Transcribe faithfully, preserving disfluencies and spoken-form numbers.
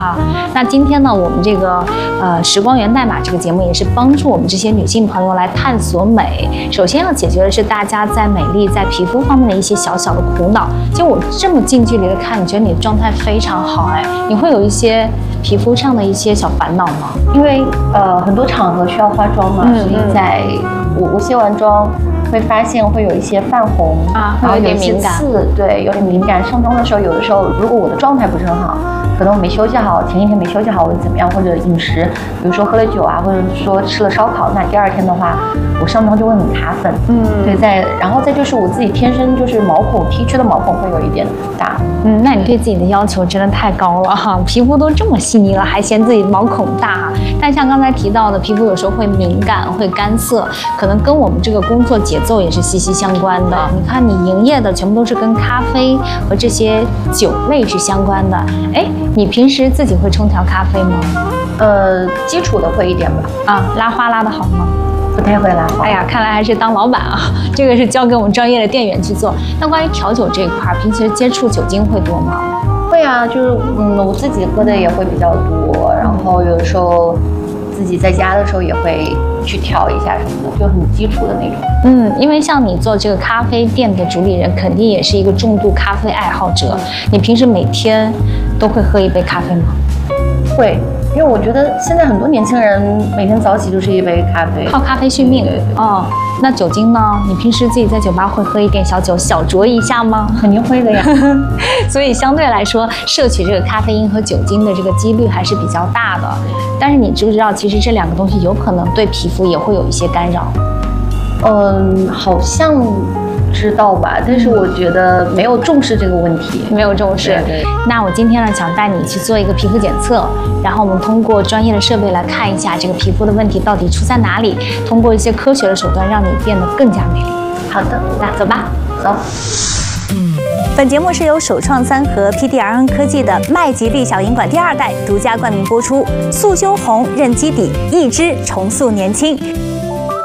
啊，那今天呢，我们这个呃时光源代码这个节目也是帮助我们这些女性朋友来探索美。首先要解决的是大家在美丽、在皮肤方面的一些小小的苦恼。就我这么近距离的看，你觉得你的状态非常好哎，你会有一些皮肤上的一些小烦恼吗？ 因为呃很多场合需要化妆嘛，嗯、所以在我我卸完妆会发现会有一些泛红啊， 然后有点敏感， 对，有点敏感。上妆的时候，有的时候如果我的状态不是很好。可能我没休息好，前一天没休息好，或者怎么样，或者饮食，比如说喝了酒啊，或者说吃了烧烤，那第二天的话，我上妆就会很卡粉。嗯，对，再然后再就是我自己天生就是毛孔 T 区的毛孔会有一点大。 嗯，那你对自己的要求真的太高了哈，皮肤都这么细腻了，还嫌自己毛孔大。但像刚才提到的，皮肤有时候会敏感、会干涩，可能跟我们这个工作节奏也是息息相关的。你看，你营业的全部都是跟咖啡和这些酒类是相关的，哎。你平时自己会冲调咖啡吗？ 呃，基础的会一点吧。 啊，拉花拉得好吗？ 不太会拉花。 哎呀，看来还是当老板啊，这个是交给我们专业的店员去做。那关于调酒这一块，平时接触酒精会多吗？ 会啊，就是嗯，我自己喝的也会比较多，然后有的时候自己在家的时候也会去调一下什么的，就很基础的那种。 嗯，因为像你做这个咖啡店的主理人，肯定也是一个重度咖啡爱好者。你平时每天都会喝一杯咖啡吗？ 会，因为我觉得现在很多年轻人每天早起就是一杯咖啡， 靠咖啡续命。对对对哦，那酒精呢？你平时自己在酒吧会喝一点小酒，小酌一下吗？ 肯定会的呀。 所以相对来说，摄取这个咖啡因和酒精的这个几率还是比较大的。但是你知不知道，其实这两个东西有可能对皮肤也会有一些干扰？ 嗯，好像知道吧，但是我觉得没有重视这个问题， 没有重视。 对对。 那我今天呢，想带你去做一个皮肤检测，然后我们通过专业的设备来看一下这个皮肤的问题到底出在哪里，通过一些科学的手段让你变得更加美丽。 好的， 那走吧， 走。 本节目是由首创三和 P D R N 科技的麦吉丽小银管第二代独家冠名播出，速修红润基底，一支重塑年轻。